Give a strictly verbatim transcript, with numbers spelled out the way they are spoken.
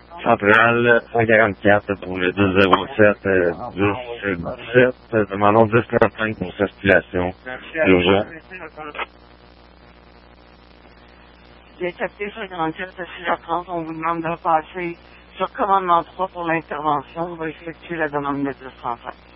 Centrale cent quarante-quatre pour le deux zéro sept dix dix-sept. Demandons dix trente-cinq pour circulation urgente. Bien capté cent quarante-sept à six heures trente, on vous demande de passer sur commandement trois pour l'intervention. On va effectuer la demande de dix trente-cinq.